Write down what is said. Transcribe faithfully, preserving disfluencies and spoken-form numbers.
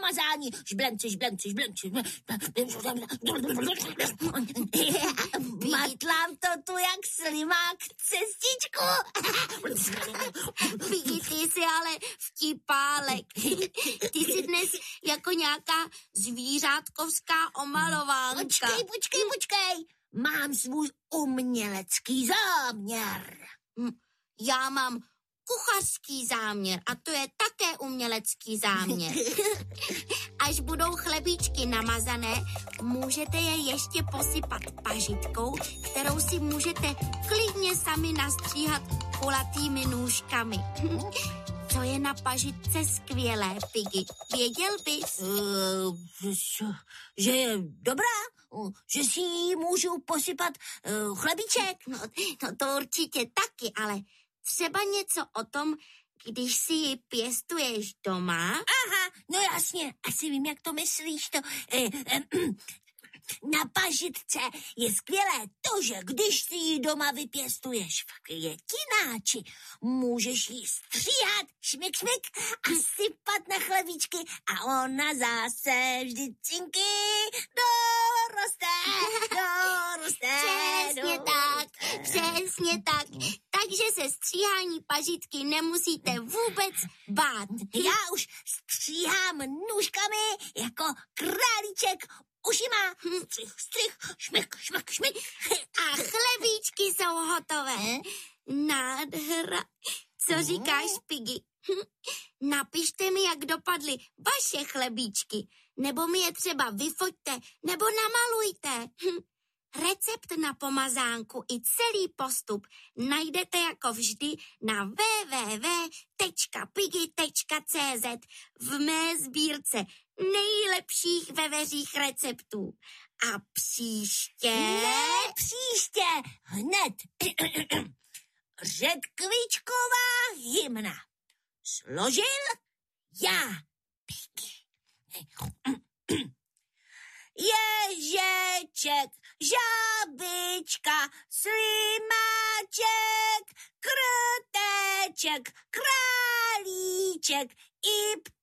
pomazání. Žblenci, žblenci, žblenci. Matlám to tu jak slimák cestičku. Piggy, ty jsi ale vtipálek. Ty jsi dnes jako nějaká zvířátkovská omalovánka. Počkej, počkej, počkej. Mám svůj umělecký záměr. Já mám kuchařský záměr a to je také umělecký záměr. Až budou chlebíčky namazané, můžete je ještě posypat pažitkou, kterou si můžete klidně sami nastříhat kulatými nůžkami. Co je na pažitce skvělé, Piggy? Věděl bys? Uh, že je dobrá, že si ji můžu posypat uh, chlebíček. No, no to určitě taky, ale třeba něco o tom, když si ji pěstuješ doma? Aha, no jasně, asi vím, jak to myslíš. To, eh, eh, na pažitce je skvělé to, že když si ji doma vypěstuješ v květináči, můžeš ji stříhat, šmik, šmik a sypat na chlebíčky a ona zase vždycky doroste, doroste. Přesně tak, přesně tak. Takže se stříhání pažitky nemusíte vůbec bát. Já už stříhám nůžkami jako králíček ušima. Střih, střih, šmik, šmik, šmik. A chlebíčky jsou hotové. Nádhera. Co říkáš, Piggy? Napište mi, jak dopadly vaše chlebíčky. Nebo mi je třeba vyfoťte, nebo namalujte. Recept na pomazánku i celý postup najdete jako vždy na w w w tečka piggy tečka c z v mé sbírce nejlepších veveřích receptů. A příště... Ne, příště, hned. Řetkvičková hymna. Složil já, Piggy. Ježeček, žabička, slimáček, krteček, králíček i